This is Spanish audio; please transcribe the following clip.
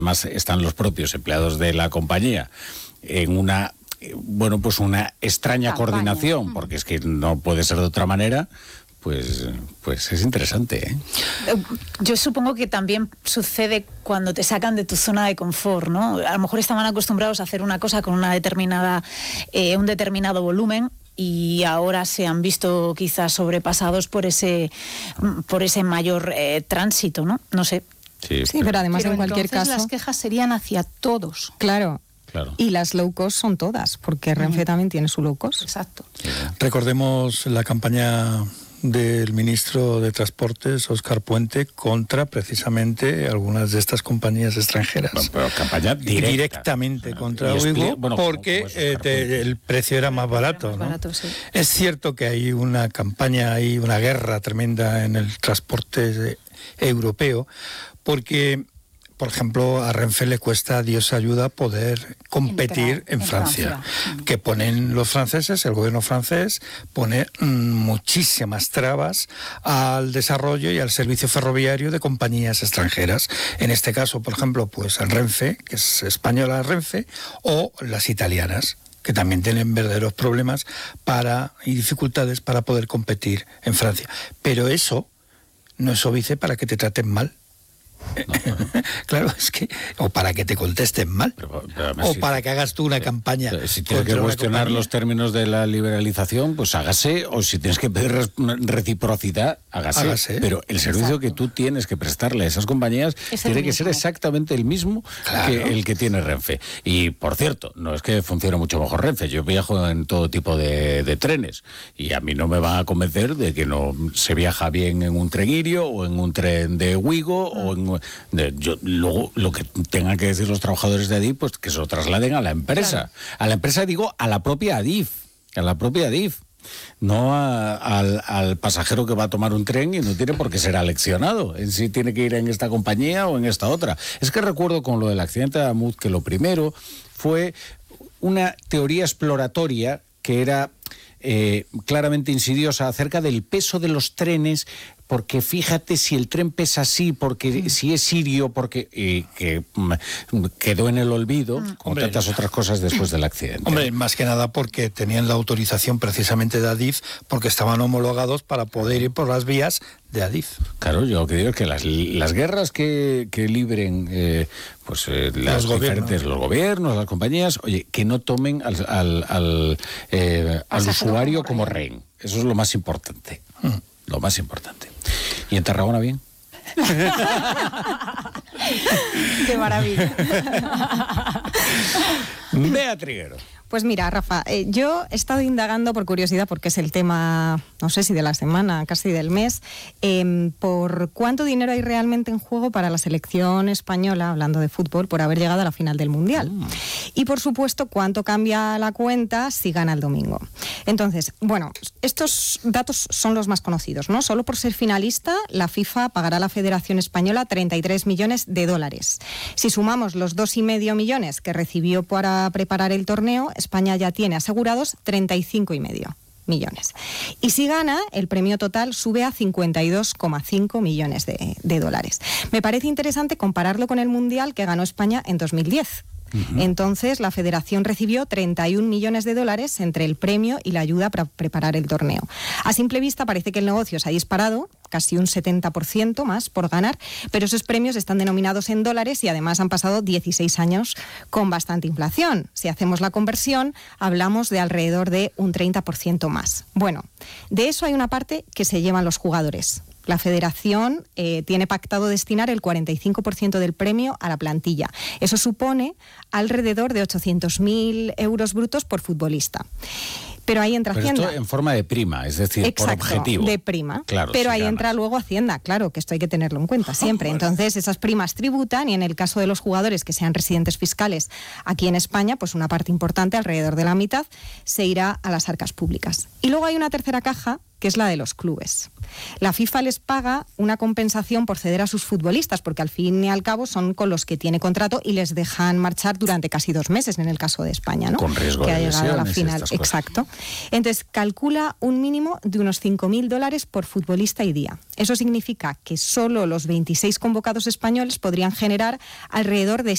Además están los propios empleados de la compañía en una extraña coordinación, porque es que no puede ser de otra manera. Pues es interesante, ¿eh? Yo supongo que también sucede cuando te sacan de tu zona de confort, ¿no? A lo mejor estaban acostumbrados a hacer una cosa con un determinado volumen, y ahora se han visto quizás sobrepasados por ese mayor tránsito, ¿no? No sé. Sí, pero además en cualquier caso las quejas serían hacia todos. Claro. Y las low cost son todas, porque Renfe también tiene su low cost. Exacto. Sí. Recordemos la campaña del ministro de Transportes, Óscar Puente, contra precisamente algunas de estas compañías extranjeras. Bueno, pero campaña directamente contra Ouigo, porque el precio era más barato, ¿no? Sí. Es cierto que hay una campaña, hay una guerra tremenda en el transporte europeo, porque, por ejemplo, a Renfe le cuesta a Dios ayuda poder competir en Francia. Que ponen los franceses, el gobierno francés pone muchísimas trabas al desarrollo y al servicio ferroviario de compañías extranjeras. En este caso, por ejemplo, pues el Renfe, que es española Renfe, o las italianas, que también tienen verdaderos problemas y dificultades para poder competir en Francia. Pero eso no es óbice para que te traten mal. Claro, es que o para que te contesten mal, o para que hagas tú una campaña. Si tienes que cuestionar los términos de la liberalización, pues hágase, o si tienes que pedir reciprocidad, hágase. Pero el servicio que tú tienes que prestarle a esas compañías tiene que ser exactamente el mismo que el que tiene Renfe. Y por cierto, no es que funcione mucho mejor Renfe, yo viajo en todo tipo de trenes, y a mí no me van a convencer de que no se viaja bien en un tren Irio o en un tren de Ouigo o en luego lo que tengan que decir los trabajadores de Adif, pues que se lo trasladen a la empresa. Claro. A la empresa, digo, a la propia Adif. No al pasajero que va a tomar un tren y no tiene por qué ser aleccionado en si tiene que ir en esta compañía o en esta otra. Es que recuerdo con lo del accidente de Adamuz que lo primero fue una teoría exploratoria que era claramente insidiosa acerca del peso de los trenes, porque fíjate si el tren pesa así, porque si es sirio, porque que quedó en el olvido, como tantas otras cosas después del accidente. Hombre, más que nada porque tenían la autorización precisamente de Adif, porque estaban homologados para poder ir por las vías de Adif. Claro, yo lo que digo es que las guerras que libren los gobiernos, las compañías, oye, que no tomen al usuario como rehén. Eso es lo más importante. Lo más importante. ¿Y en Tarragona bien? ¡Qué maravilla! Bea Triguero. Pues mira, Rafa, yo he estado indagando por curiosidad, porque es el tema, no sé si de la semana, casi del mes, por cuánto dinero hay realmente en juego para la selección española, hablando de fútbol, por haber llegado a la final del Mundial. Y por supuesto, cuánto cambia la cuenta si gana el domingo. Entonces, bueno, estos datos son los más conocidos, ¿no? Solo por ser finalista, la FIFA pagará a la Federación Española 33 millones de dólares. Si sumamos los 2,5 millones que recibió para preparar el torneo, España ya tiene asegurados 35,5 millones. Y si gana, el premio total sube a 52,5 millones de dólares. Me parece interesante compararlo con el Mundial que ganó España en 2010. Entonces, la federación recibió 31 millones de dólares entre el premio y la ayuda para preparar el torneo. A simple vista parece que el negocio se ha disparado, casi un 70% más por ganar, pero esos premios están denominados en dólares y además han pasado 16 años con bastante inflación. Si hacemos la conversión, hablamos de alrededor de un 30% más. Bueno, de eso hay una parte que se llevan los jugadores. La federación tiene pactado destinar el 45% del premio a la plantilla. Eso supone alrededor de 800.000 euros brutos por futbolista. Pero ahí entra Hacienda. Esto en forma de prima, es decir, exacto, por objetivo. De prima. Claro, pero si ahí ganas. entra luego Hacienda, claro, que esto hay que tenerlo en cuenta siempre. Entonces, esas primas tributan y en el caso de los jugadores que sean residentes fiscales aquí en España, pues una parte importante, alrededor de la mitad, se irá a las arcas públicas. Y luego hay una tercera caja, que es la de los clubes. La FIFA les paga una compensación por ceder a sus futbolistas, porque al fin y al cabo son con los que tiene contrato y les dejan marchar durante casi 2 meses, en el caso de España, ¿no? Con riesgo que de ha llegado a la lesiones, final. Exacto. Entonces, calcula un mínimo de unos 5.000 dólares por futbolista y día. Eso significa que solo los 26 convocados españoles podrían generar alrededor de